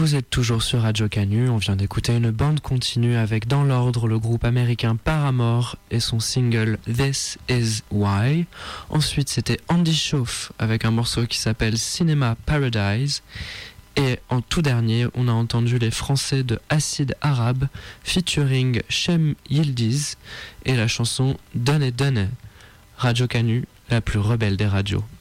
Vous êtes toujours sur Radio Canu, on vient d'écouter une bande continue avec dans l'ordre le groupe américain Paramore et son single This Is Why. Ensuite c'était Andy Shauf avec un morceau qui s'appelle Cinema Paradise. Et en tout dernier, on a entendu les Français de Acide Arabe featuring Shem Yildiz et la chanson Donne. Radio Canu, la plus rebelle des radios.